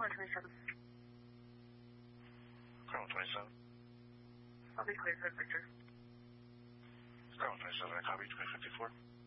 127. Carl 27. I'll be clear for Victor. Carl 27, I copy 2054.